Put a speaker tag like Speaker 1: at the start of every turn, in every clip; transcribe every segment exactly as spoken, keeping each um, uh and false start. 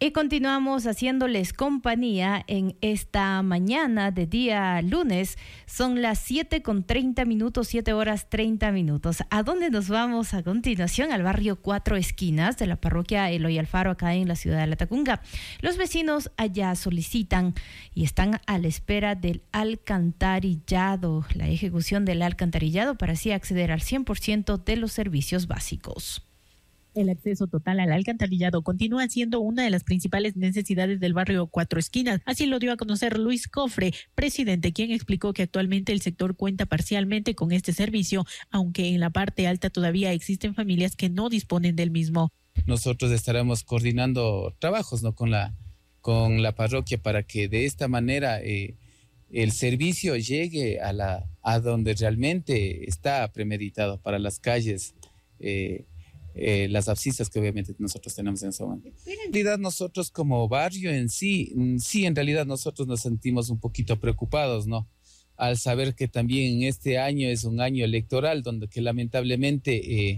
Speaker 1: Y continuamos haciéndoles compañía en esta mañana de día lunes. Son las siete con treinta minutos, siete horas treinta minutos. ¿A dónde nos vamos a continuación? Al barrio Cuatro Esquinas de la parroquia Eloy Alfaro, acá en la ciudad de Latacunga. Los vecinos allá solicitan y están a la espera del alcantarillado, la ejecución del alcantarillado para así acceder al cien por ciento de los servicios básicos.
Speaker 2: El acceso total al alcantarillado continúa siendo una de las principales necesidades del barrio Cuatro Esquinas. Así lo dio a conocer Luis Cofre, presidente, quien explicó que actualmente el sector cuenta parcialmente con este servicio, aunque en la parte alta todavía existen familias que no disponen del mismo.
Speaker 3: Nosotros estaremos coordinando trabajos, ¿no?, con la, con la parroquia para que de esta manera eh, el servicio llegue a, la, a donde realmente está premeditado, para las calles, eh, Eh, las abscisas que obviamente nosotros tenemos en ese momento. En realidad nosotros como barrio en sí, sí en realidad nosotros nos sentimos un poquito preocupados, ¿no? Al saber que también este año es un año electoral donde que lamentablemente eh,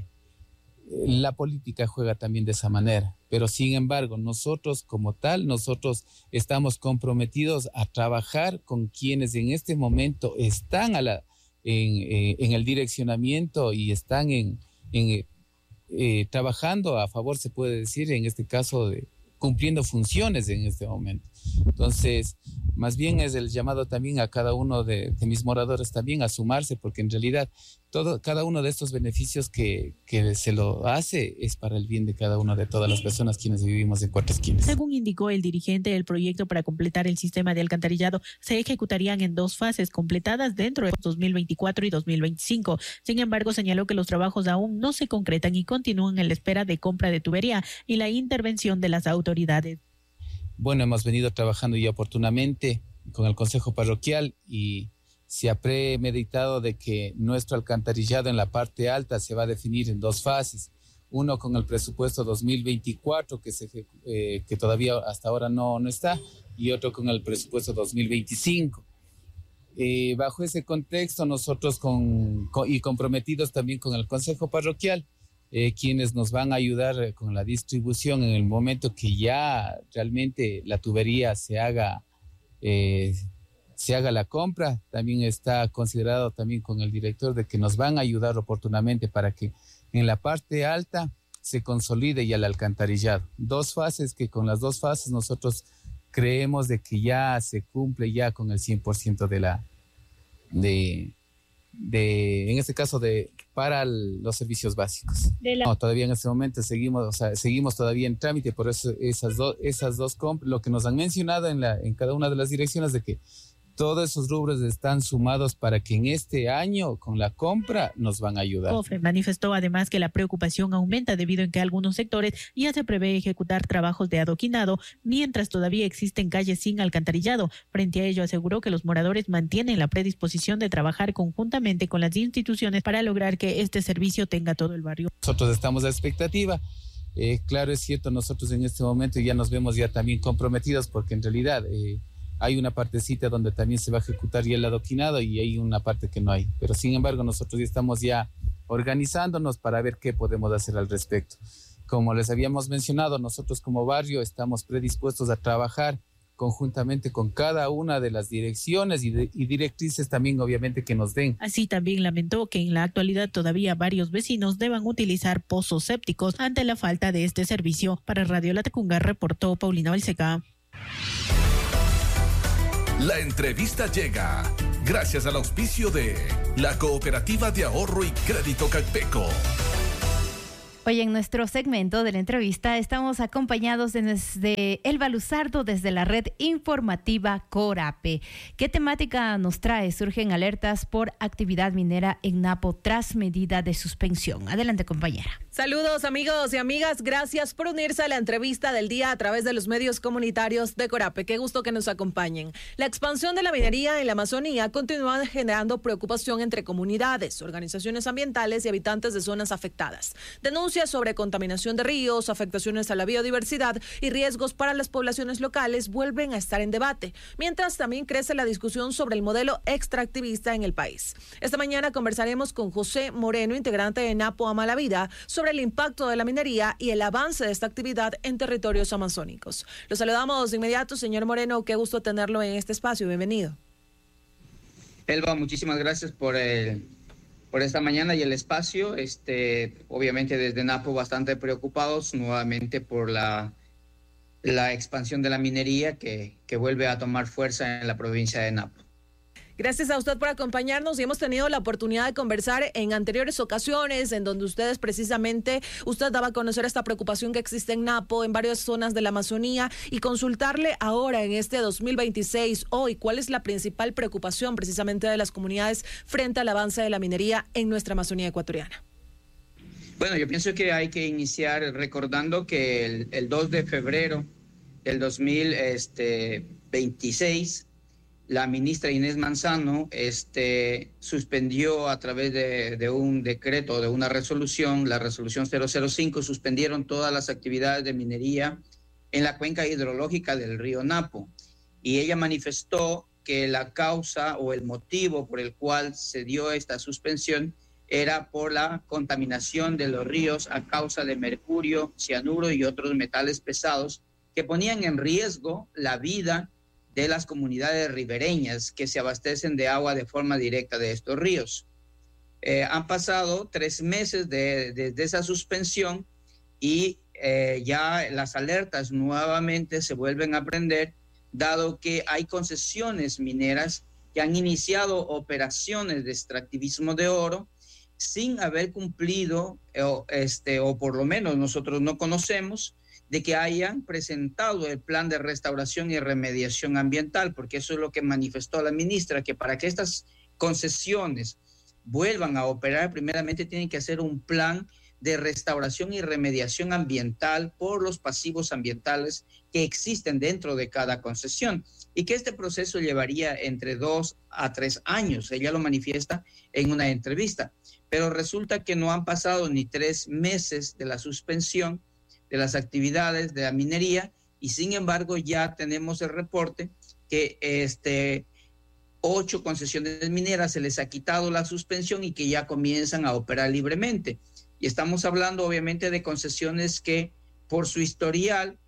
Speaker 3: la política juega también de esa manera. Pero sin embargo nosotros como tal, nosotros estamos comprometidos a trabajar con quienes en este momento están a la, en, eh, en el direccionamiento y están en... en Eh, trabajando a favor, se puede decir, en este caso, de cumpliendo funciones en este momento. Entonces, más bien es el llamado también a cada uno de, de mis moradores también a sumarse, porque en realidad todo, cada uno de estos beneficios que, que se lo hace es para el bien de cada una de todas las personas quienes vivimos en Cuatro Esquinas.
Speaker 2: Según indicó el dirigente, el proyecto para completar el sistema de alcantarillado se ejecutarían en dos fases completadas dentro de dos mil veinticuatro y dos mil veinticinco. Sin embargo, señaló que los trabajos aún no se concretan y continúan en la espera de compra de tubería y la intervención de las autoridades.
Speaker 3: Bueno, hemos venido trabajando ya oportunamente con el Consejo Parroquial y se ha premeditado de que nuestro alcantarillado en la parte alta se va a definir en dos fases. Uno con el presupuesto dos mil veinticuatro, que, se, eh, que todavía hasta ahora no, no está, y otro con el presupuesto dos mil veinticinco. Eh, bajo ese contexto, nosotros con, con, y comprometidos también con el Consejo Parroquial, Eh, quienes nos van a ayudar con la distribución en el momento que ya realmente la tubería se haga, eh, se haga la compra. También está considerado también con el director de que nos van a ayudar oportunamente para que en la parte alta se consolide ya el alcantarillado. Dos fases que con las dos fases nosotros creemos de que ya se cumple ya con el cien por ciento de la, de, de, en este caso de para el, los servicios básicos. La... No, todavía en este momento seguimos, o sea, seguimos todavía en trámite, por eso esas dos, esas dos comp- lo que nos han mencionado en la, en cada una de las direcciones de que todos esos rubros están sumados para que en este año con la compra nos van a ayudar.
Speaker 2: Cofre manifestó además que la preocupación aumenta debido a que algunos sectores ya se prevé ejecutar trabajos de adoquinado, mientras todavía existen calles sin alcantarillado. Frente a ello aseguró que los moradores mantienen la predisposición de trabajar conjuntamente con las instituciones para lograr que este servicio tenga todo el barrio.
Speaker 3: Nosotros estamos a expectativa. Eh, claro, es cierto, nosotros en este momento ya nos vemos ya también comprometidos porque en realidad... Eh, hay una partecita donde también se va a ejecutar ya el adoquinado y hay una parte que no hay. Pero sin embargo, nosotros ya estamos ya organizándonos para ver qué podemos hacer al respecto. Como les habíamos mencionado, nosotros como barrio estamos predispuestos a trabajar conjuntamente con cada una de las direcciones y, de, y directrices también obviamente que nos den.
Speaker 2: Así también lamentó que en la actualidad todavía varios vecinos deban utilizar pozos sépticos ante la falta de este servicio. Para Radio Latacunga reportó Paulina Balseca.
Speaker 4: La entrevista llega gracias al auspicio de la Cooperativa de Ahorro y Crédito Calpeco.
Speaker 1: Hoy en nuestro segmento de la entrevista estamos acompañados desde Elba Luzardo, desde la red informativa Corape. ¿Qué temática nos trae? Surgen alertas por actividad minera en Napo tras medida de suspensión. Adelante, compañera.
Speaker 5: Saludos amigos y amigas, gracias por unirse a la entrevista del día a través de los medios comunitarios de Corape. Qué gusto que nos acompañen. La expansión de la minería en la Amazonía continúa generando preocupación entre comunidades, organizaciones ambientales y habitantes de zonas afectadas. Denuncian denuncias sobre contaminación de ríos, afectaciones a la biodiversidad y riesgos para las poblaciones locales vuelven a estar en debate, mientras también crece la discusión sobre el modelo extractivista en el país. Esta mañana conversaremos con José Moreno, integrante de Napo Ama la Vida, sobre el impacto de la minería y el avance de esta actividad en territorios amazónicos. Lo saludamos de inmediato, señor Moreno, qué gusto tenerlo en este espacio, bienvenido.
Speaker 6: Elba, muchísimas gracias por el, por esta mañana y el espacio. Este, obviamente desde Napo bastante preocupados nuevamente por la, la expansión de la minería que, que vuelve a tomar fuerza en la provincia de Napo.
Speaker 5: Gracias a usted por acompañarnos y hemos tenido la oportunidad de conversar en anteriores ocasiones en donde ustedes precisamente, usted daba a conocer esta preocupación que existe en Napo, en varias zonas de la Amazonía, y consultarle ahora en este dos mil veintiséis, hoy, cuál es la principal preocupación precisamente de las comunidades frente al avance de la minería en nuestra Amazonía ecuatoriana.
Speaker 6: Bueno, yo pienso que hay que iniciar recordando que el, el dos de febrero del dos mil veintiséis, la ministra Inés Manzano este, suspendió a través de, de un decreto, de una resolución, la resolución cero cero cinco, suspendieron todas las actividades de minería en la cuenca hidrológica del río Napo. Y ella manifestó que la causa o el motivo por el cual se dio esta suspensión era por la contaminación de los ríos a causa de mercurio, cianuro y otros metales pesados que ponían en riesgo la vida de las comunidades ribereñas que se abastecen de agua de forma directa de estos ríos. Eh, han pasado tres meses desde de, de esa suspensión y eh, ya las alertas nuevamente se vuelven a prender, dado que hay concesiones mineras que han iniciado operaciones de extractivismo de oro sin haber cumplido, eh, este, o por lo menos nosotros no conocemos, de que hayan presentado el plan de restauración y remediación ambiental, porque eso es lo que manifestó la ministra, que para que estas concesiones vuelvan a operar, primeramente tienen que hacer un plan de restauración y remediación ambiental por los pasivos ambientales que existen dentro de cada concesión, y que este proceso llevaría entre dos a tres años. Ella lo manifiesta en una entrevista, pero resulta que no han pasado ni tres meses de la suspensión de las actividades de la minería, y sin embargo ya tenemos el reporte que este, ocho concesiones mineras se les ha quitado la suspensión y que ya comienzan a operar libremente. Y estamos hablando obviamente de concesiones que por su historial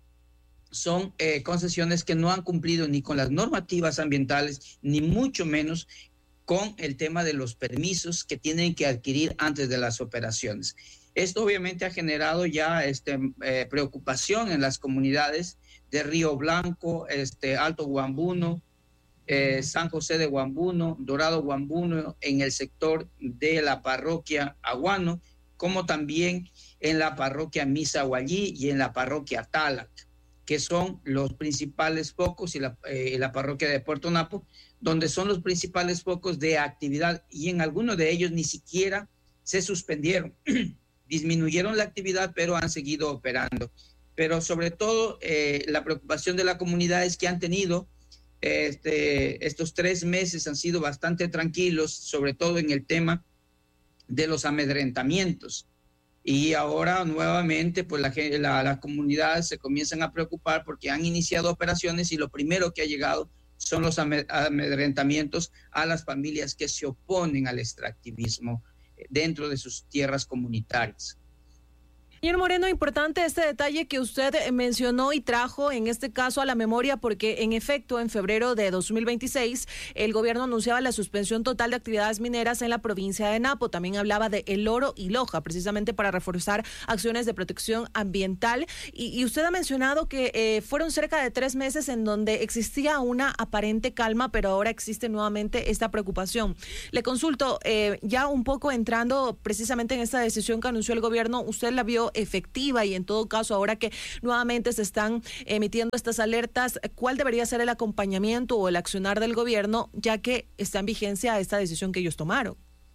Speaker 6: son eh, concesiones que no han cumplido ni con las normativas ambientales, ni mucho menos con el tema de los permisos que tienen que adquirir antes de las operaciones. Esto obviamente ha generado ya este, eh, preocupación en las comunidades de Río Blanco, este, Alto Guambuno, eh, San José de Guambuno, Dorado Guambuno, en el sector de la parroquia Aguano, como también en la parroquia Misahuallí y en la parroquia Talac, que son los principales focos, y la, eh, la parroquia de Puerto Napo, donde son los principales focos de actividad, y en algunos de ellos ni siquiera se suspendieron. Disminuyeron la actividad, pero han seguido operando. Pero sobre todo, eh, la preocupación de la comunidad es que han tenido, este, estos tres meses han sido bastante tranquilos, sobre todo en el tema de los amedrentamientos. Y ahora nuevamente, pues la, la, las comunidades se comienzan a preocupar porque han iniciado operaciones y lo primero que ha llegado son los amedrentamientos a las familias que se oponen al extractivismo dentro de sus tierras comunitarias.
Speaker 5: Señor Moreno, importante este detalle que usted mencionó y trajo en este caso a la memoria, porque en efecto en febrero de dos mil veintiséis el gobierno anunciaba la suspensión total de actividades mineras en la provincia de Napo. También hablaba de El Oro y Loja, precisamente para reforzar acciones de protección ambiental. Y, y usted ha mencionado que eh, fueron cerca de tres meses en donde existía una aparente calma, pero ahora existe nuevamente esta preocupación. Le consulto, eh, ya un poco entrando precisamente en esta decisión que anunció el gobierno, ¿usted la vio efectiva? Y en todo caso, ahora que nuevamente se están emitiendo estas alertas, ¿cuál debería ser el acompañamiento o el accionar del gobierno, ya que está en vigencia esta decisión que ellos tomaron?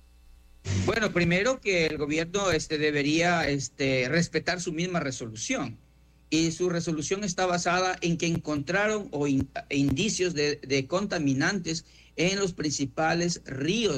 Speaker 6: Bueno, primero que el gobierno este, debería este, respetar su misma resolución. Y su resolución está basada en que encontraron o in, indicios de, de contaminantes en los principales ríos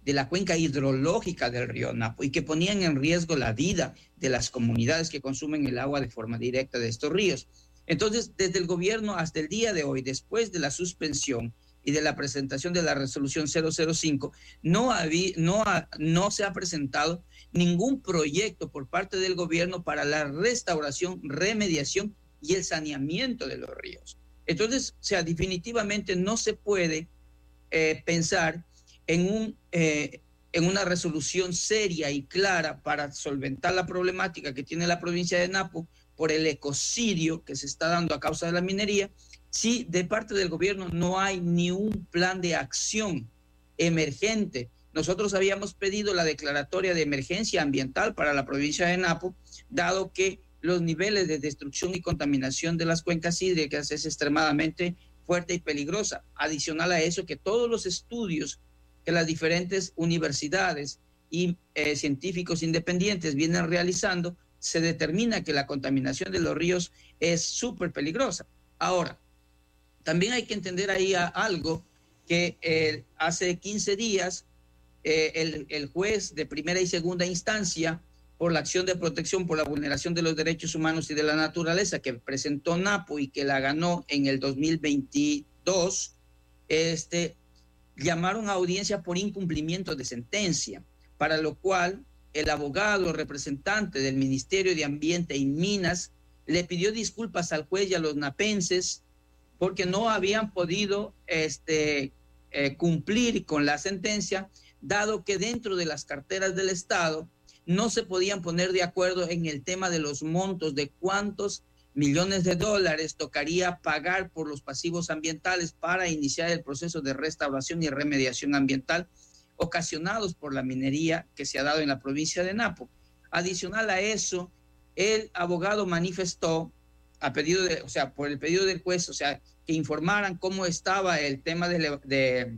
Speaker 6: de la cuenca hidrológica del río Napo y que ponían en riesgo la vida de las comunidades que consumen el agua de forma directa de estos ríos. Entonces, desde el gobierno hasta el día de hoy, después de la suspensión y de la presentación de la resolución cero cero cinco, no, había, no, ha, no se ha presentado ningún proyecto por parte del gobierno para la restauración, remediación y el saneamiento de los ríos. Entonces, o sea, definitivamente no se puede eh, pensar en, un, eh, en una resolución seria y clara para solventar la problemática que tiene la provincia de Napo por el ecocidio que se está dando a causa de la minería, si de parte del gobierno no hay ni un plan de acción emergente. Nosotros habíamos pedido la declaratoria de emergencia ambiental para la provincia de Napo, dado que los niveles de destrucción y contaminación de las cuencas hídricas es extremadamente fuerte y peligrosa. Adicional a eso, que todos los estudios que las diferentes universidades y eh, científicos independientes vienen realizando, se determina que la contaminación de los ríos es súper peligrosa. Ahora, también hay que entender ahí a algo que eh, hace quince días eh, el, el juez de primera y segunda instancia por la acción de protección por la vulneración de los derechos humanos y de la naturaleza que presentó Napo y que la ganó en el dos mil veintidós, este, llamaron a audiencia por incumplimiento de sentencia, para lo cual el abogado representante del Ministerio de Ambiente y Minas le pidió disculpas al juez y a los napenses porque no habían podido este, eh, cumplir con la sentencia, dado que dentro de las carteras del Estado no se podían poner de acuerdo en el tema de los montos de cuántos millones de dólares tocaría pagar por los pasivos ambientales para iniciar el proceso de restauración y remediación ambiental ocasionados por la minería que se ha dado en la provincia de Napo. Adicional a eso, el abogado manifestó a pedido de, o sea, por el pedido del juez, o sea, que informaran cómo estaba el tema de, de,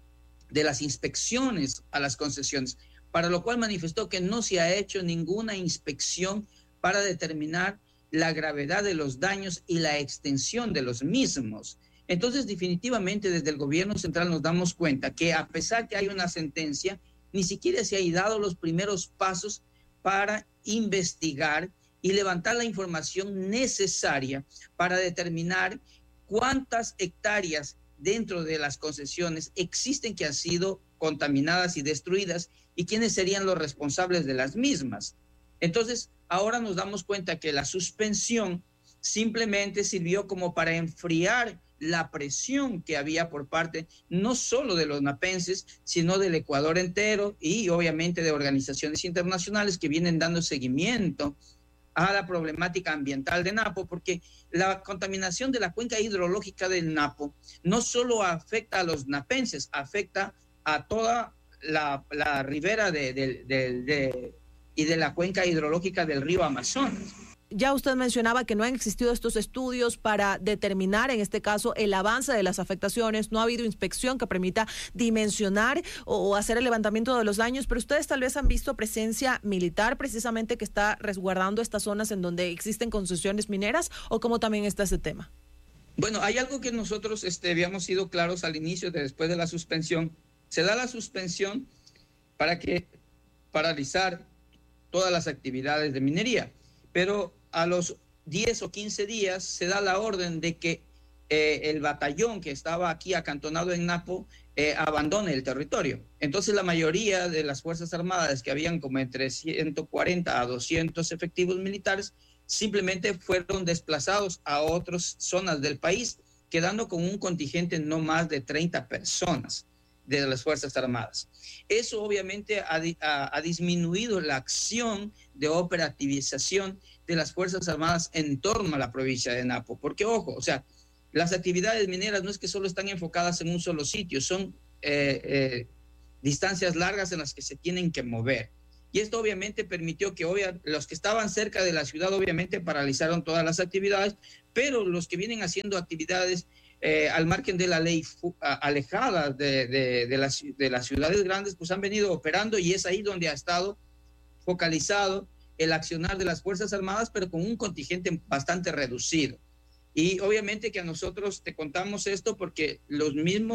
Speaker 6: de las inspecciones a las concesiones, para lo cual manifestó que no se ha hecho ninguna inspección para determinar la gravedad de los daños y la extensión de los mismos. Entonces, definitivamente, desde el gobierno central nos damos cuenta que a pesar que hay una sentencia, ni siquiera se han dado los primeros pasos para investigar y levantar la información necesaria para determinar cuántas hectáreas dentro de las concesiones existen que han sido contaminadas y destruidas y quiénes serían los responsables de las mismas. Entonces, ahora nos damos cuenta que la suspensión simplemente sirvió como para enfriar la presión que había por parte no solo de los napenses, sino del Ecuador entero y obviamente de organizaciones internacionales que vienen dando seguimiento a la problemática ambiental de Napo, porque la contaminación de la cuenca hidrológica del Napo no solo afecta a los napenses, afecta a toda la, la ribera de, de, de, de, y de la cuenca hidrológica del río Amazonas.
Speaker 5: Ya usted mencionaba que no han existido estos estudios para determinar, en este caso, el avance de las afectaciones. No ha habido inspección que permita dimensionar o, o hacer el levantamiento de los daños, pero ustedes tal vez han visto presencia militar precisamente que está resguardando estas zonas en donde existen concesiones mineras, ¿o cómo también está ese tema?
Speaker 6: Bueno, hay algo que nosotros este, habíamos sido claros al inicio, de, después de la suspensión. Se da la suspensión para que paralizar todas las actividades de minería, pero a los diez o quince días se da la orden de que eh, el batallón que estaba aquí acantonado en Napo eh, abandone el territorio. Entonces la mayoría de las Fuerzas Armadas, que habían como entre ciento cuarenta a doscientos efectivos militares, simplemente fueron desplazados a otras zonas del país, quedando con un contingente no más de treinta personas de las Fuerzas Armadas. Eso obviamente ha, ha, ha disminuido la acción de operativización de las Fuerzas Armadas en torno a la provincia de Napo, porque ojo, o sea, las actividades mineras no es que solo están enfocadas en un solo sitio, son eh, eh, distancias largas en las que se tienen que mover. Y esto obviamente permitió que obvia, los que estaban cerca de la ciudad obviamente paralizaron todas las actividades, pero los que vienen haciendo actividades eh, al margen de la ley, alejadas de, de, de, las, de las ciudades grandes, pues han venido operando, y es ahí donde ha estado focalizado el accionar de las Fuerzas Armadas, pero con un contingente bastante reducido. Y obviamente que a nosotros te contamos esto porque los mismos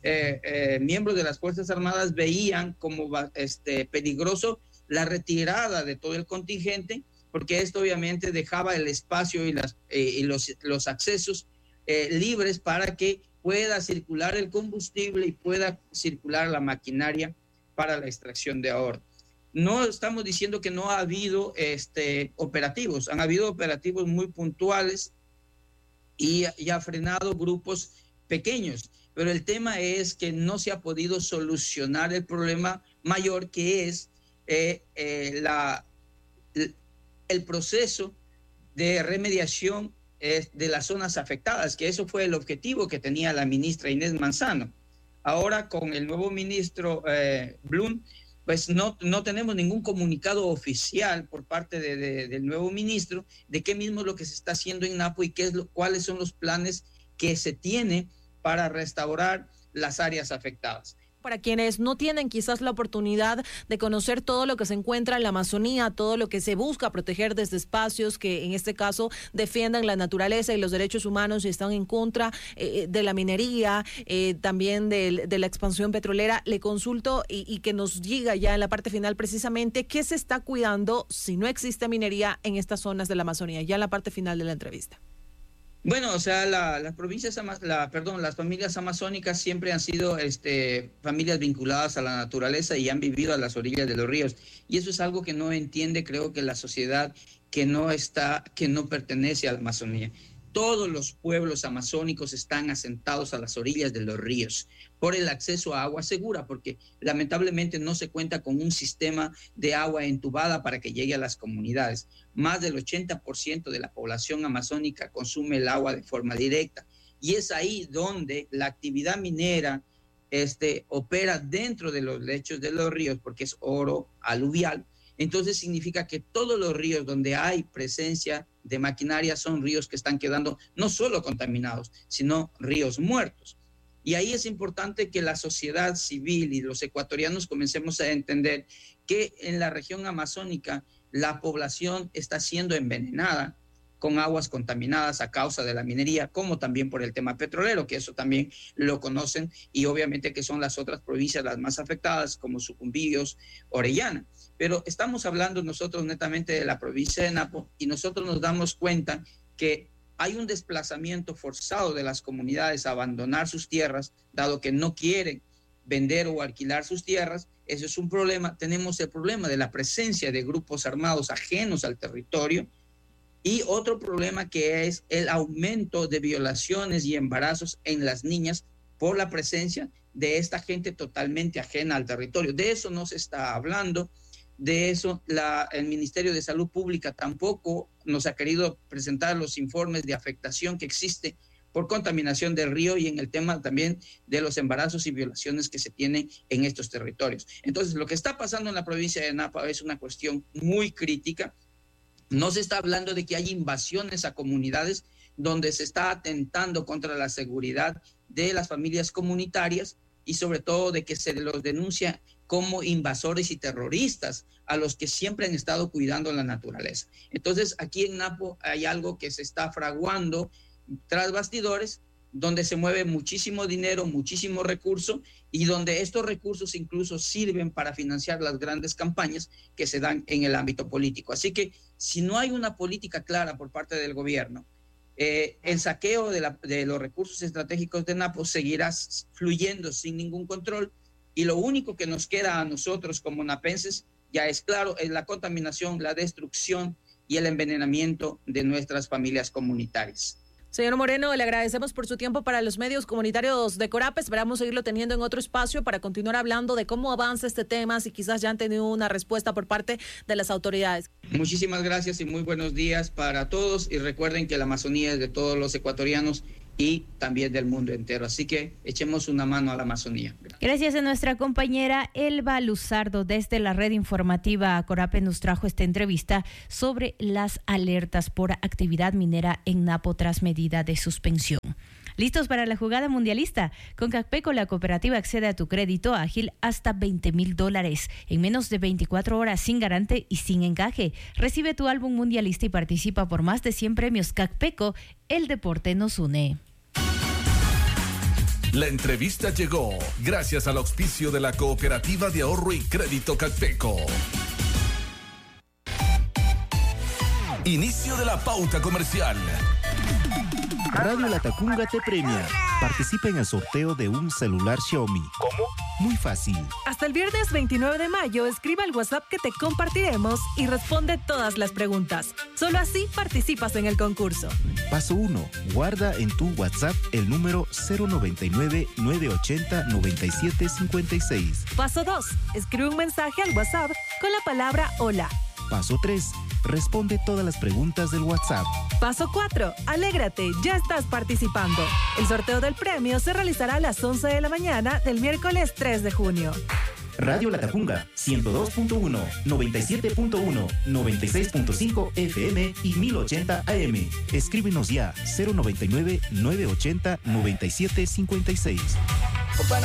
Speaker 6: eh, eh, miembros de las Fuerzas Armadas veían como este, peligroso la retirada de todo el contingente, porque esto obviamente dejaba el espacio y, las, eh, y los, los accesos eh, libres para que pueda circular el combustible y pueda circular la maquinaria para la extracción de oro. No estamos diciendo que no ha habido este, operativos, han habido operativos muy puntuales y, y ha frenado grupos pequeños, pero el tema es que no se ha podido solucionar el problema mayor, que es eh, eh, la, el proceso de remediación eh, de las zonas afectadas, que eso fue el objetivo que tenía la ministra Inés Manzano. Ahora con el nuevo ministro eh, Blum, pues no, no tenemos ningún comunicado oficial por parte de, de, del nuevo ministro de qué mismo es lo que se está haciendo en Napo y qué es lo, cuáles son los planes que se tiene para restaurar las áreas afectadas.
Speaker 5: Para quienes no tienen quizás la oportunidad de conocer todo lo que se encuentra en la Amazonía, todo lo que se busca proteger desde espacios que en este caso defiendan la naturaleza y los derechos humanos y están en contra eh, de la minería, eh, también de, de la expansión petrolera, le consulto y, y que nos diga ya en la parte final precisamente qué se está cuidando si no existe minería en estas zonas de la Amazonía, ya en la parte final de la entrevista.
Speaker 6: Bueno, o sea, la, las provincias, la, perdón, las familias amazónicas siempre han sido este, familias vinculadas a la naturaleza y han vivido a las orillas de los ríos. Y eso es algo que no entiende, creo que la sociedad que no está, que no pertenece a la Amazonía. Todos los pueblos amazónicos están asentados a las orillas de los ríos por el acceso a agua segura, porque lamentablemente no se cuenta con un sistema de agua entubada para que llegue a las comunidades. Más del ochenta por ciento de la población amazónica consume el agua de forma directa. Y es ahí donde la actividad minera este, opera dentro de los lechos de los ríos, porque es oro aluvial. Entonces significa que todos los ríos donde hay presencia de maquinaria son ríos que están quedando no solo contaminados, sino ríos muertos. Y ahí es importante que la sociedad civil y los ecuatorianos comencemos a entender que en la región amazónica la población está siendo envenenada con aguas contaminadas a causa de la minería, como también por el tema petrolero, que eso también lo conocen, y obviamente que son las otras provincias las más afectadas, como Sucumbíos, Orellana. Pero estamos hablando nosotros netamente de la provincia de Napo, y nosotros nos damos cuenta que hay un desplazamiento forzado de las comunidades a abandonar sus tierras, dado que no quieren vender o alquilar sus tierras. Eso es un problema. Tenemos el problema de la presencia de grupos armados ajenos al territorio, y otro problema que es el aumento de violaciones y embarazos en las niñas por la presencia de esta gente totalmente ajena al territorio. De eso no se está hablando. De eso la, el Ministerio de Salud Pública tampoco nos ha querido presentar los informes de afectación que existe por contaminación del río y en el tema también de los embarazos y violaciones que se tienen en estos territorios. Entonces, lo que está pasando en la provincia de Napo es una cuestión muy crítica. No se está hablando de que hay invasiones a comunidades donde se está atentando contra la seguridad de las familias comunitarias y sobre todo de que se los denuncia como invasores y terroristas a los que siempre han estado cuidando la naturaleza. Entonces, aquí en Napo hay algo que se está fraguando tras bastidores, donde se mueve muchísimo dinero, muchísimo recurso, y donde estos recursos incluso sirven para financiar las grandes campañas que se dan en el ámbito político. Así que si no hay una política clara por parte del gobierno, eh, el saqueo de, la, de los recursos estratégicos de Napo seguirá fluyendo sin ningún control, y lo único que nos queda a nosotros como napenses, ya es claro, es la contaminación, la destrucción y el envenenamiento de nuestras familias comunitarias.
Speaker 5: Señor Moreno, le agradecemos por su tiempo para los medios comunitarios de Corap. Esperamos seguirlo teniendo en otro espacio para continuar hablando de cómo avanza este tema, si quizás ya han tenido una respuesta por parte de las autoridades.
Speaker 6: Muchísimas gracias y muy buenos días para todos. Y recuerden que la Amazonía es de todos los ecuatorianos y también del mundo entero. Así que echemos una mano a la Amazonía.
Speaker 1: Gracias a nuestra compañera Elba Luzardo desde la red informativa Corape nos trajo esta entrevista sobre las alertas por actividad minera en Napo tras medida de suspensión. ¿Listos para la jugada mundialista? Con Cacpeco, la cooperativa accede a tu crédito ágil hasta veinte mil dólares en menos de veinticuatro horas, sin garante y sin encaje. Recibe tu álbum mundialista y participa por más de cien premios. Cacpeco, el deporte nos une.
Speaker 4: La entrevista llegó gracias al auspicio de la Cooperativa de Ahorro y Crédito Calpeco. Inicio de la pauta comercial.
Speaker 7: Radio Latacunga te premia. Participa en el sorteo de un celular Xiaomi. ¿Cómo? Muy fácil.
Speaker 5: Hasta el viernes veintinueve de mayo, escribe al WhatsApp que te compartiremos y responde todas las preguntas. Solo así participas en el concurso.
Speaker 7: Paso uno. Guarda en tu WhatsApp el número cero noventa y nueve, nueve ochenta, noventa y siete cincuenta y seis.
Speaker 5: Paso dos. Escribe un mensaje al WhatsApp con la palabra hola.
Speaker 7: Paso tres. Responde todas las preguntas del WhatsApp.
Speaker 5: Paso cuatro. Alégrate, ya estás participando. El sorteo del premio se realizará a las once de la mañana del miércoles tres de junio.
Speaker 7: Radio Latacunga, ciento dos punto uno, noventa y siete punto uno, noventa y seis punto cinco F M y mil ochenta A M. Escríbenos ya, cero noventa y nueve, nueve ochenta, noventa y siete cincuenta y seis.